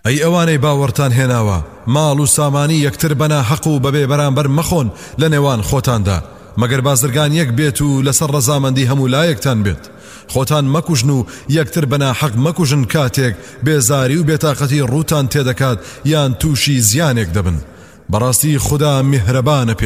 ئەی ئەوانەی باوەڕتان هێناوە ماڵ و سامانی یەکتر بەنا حەق و بەبێ بەرامبەر مەخۆن لە نێوان خۆتاندا مەگەر بازرگان یەک بێت و لەسەر ڕەزامەندی هەموو لایەکتان بێت خۆتان مەکوژن و یەکتر بەنا حەق مەکوژن کاتێک بێزاری و بێتاقەتی ڕووتان تێدەکات یان تووشی زیانێک دەبن بەڕاستی خوددا میهرەبانە